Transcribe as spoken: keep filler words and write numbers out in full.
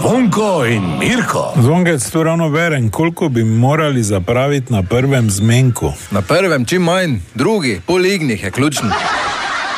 Zvonko in Mirko. Zvonkec, tu ravno verem, koliko bi morali zapraviti na prvem zmenku? Na prvem čim manj, drugi, pol ignih je ključni.